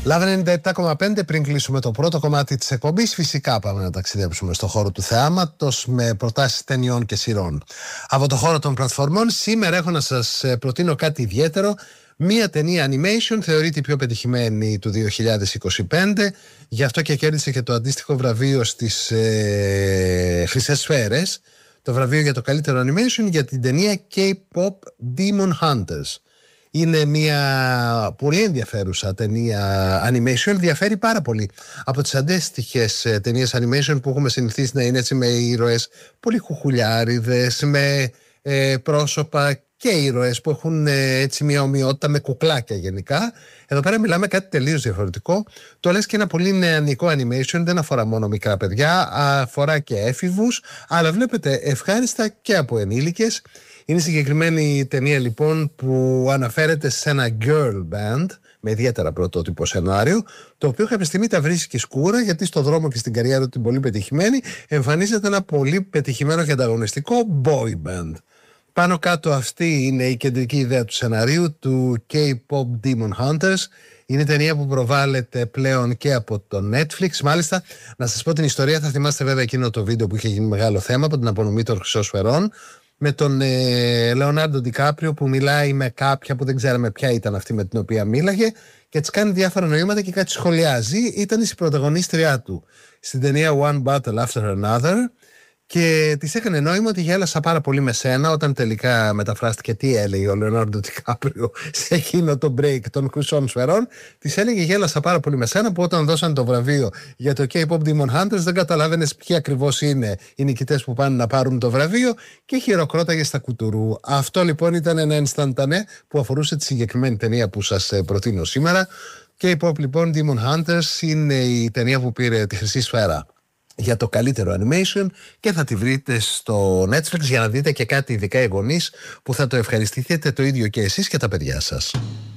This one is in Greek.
Λάβε 97,5. Πριν κλείσουμε το πρώτο κομμάτι της εκπομπής, φυσικά πάμε να ταξιδέψουμε στο χώρο του θεάματος με προτάσεις ταινιών και σειρών. Από το χώρο των πλατφορμών, σήμερα έχω να σας προτείνω κάτι ιδιαίτερο. Μία ταινία animation, θεωρείται η πιο πετυχημένη του 2025, γι' αυτό και κέρδισε και το αντίστοιχο βραβείο στις Χρυσές Σφαίρες, το βραβείο για το καλύτερο animation για την ταινία K-pop Demon Hunters. Είναι μια πολύ ενδιαφέρουσα ταινία animation, διαφέρει πάρα πολύ από τις αντίστοιχες ταινίες animation που έχουμε συνηθίσει να είναι έτσι με ήρωες πολύ κουκουλιάριδες, με πρόσωπα και ήρωες που έχουν έτσι μια ομοιότητα με κουκλάκια γενικά. Εδώ πέρα μιλάμε κάτι τελείως διαφορετικό. Το λες και ένα πολύ νεανικό animation, δεν αφορά μόνο μικρά παιδιά, αφορά και έφηβους, αλλά βλέπετε ευχάριστα και από ενήλικες. Είναι συγκεκριμένη ταινία λοιπόν που αναφέρεται σε ένα girl band με ιδιαίτερα πρωτότυπο σενάριο, το οποίο κάποια στιγμή τα βρίσκει σκούρα, γιατί στο δρόμο και στην καριέρα του την πολύ πετυχημένη εμφανίζεται ένα πολύ πετυχημένο και ανταγωνιστικό boy band. Πάνω κάτω αυτή είναι η κεντρική ιδέα του σεναρίου του K-pop Demon Hunters. Είναι ταινία που προβάλλεται πλέον και από το Netflix. Μάλιστα, να σας πω την ιστορία, θα θυμάστε βέβαια εκείνο το βίντεο που είχε γίνει μεγάλο θέμα από την απονομή των Χρυσών Σφαιρών, με τον Λεωνάρντο Ντικάπριο που μιλάει με κάποια που δεν ξέραμε ποια ήταν αυτή με την οποία μίλαγε και της κάνει διάφορα νοήματα και κάτι σχολιάζει. Ήταν η πρωταγωνίστριά του στην ταινία One Battle After Another και της έκανε νόημα ότι γέλασα πάρα πολύ με σένα όταν τελικά μεταφράστηκε τι έλεγε ο Λεωνάρντο Ντικάπριο σε εκείνο το break των Χρυσών Σφαιρών. Της έλεγε γέλασα πάρα πολύ με σένα, που όταν δώσαν το βραβείο για το K-pop Demon Hunters δεν καταλάβαινες ποιοι ακριβώς είναι οι νικητές που πάνε να πάρουν το βραβείο και χειροκρόταγε στα κουτουρού. Αυτό λοιπόν ήταν ένα instantané που αφορούσε τη συγκεκριμένη ταινία που σας προτείνω σήμερα. K-pop λοιπόν Demon Hunters είναι η ταινία που πήρε τη Χρυσή Σφαίρα για το καλύτερο animation και θα τη βρείτε στο Netflix για να δείτε και κάτι ειδικά οι γονείς που θα το ευχαριστηθείτε το ίδιο και εσείς και τα παιδιά σας.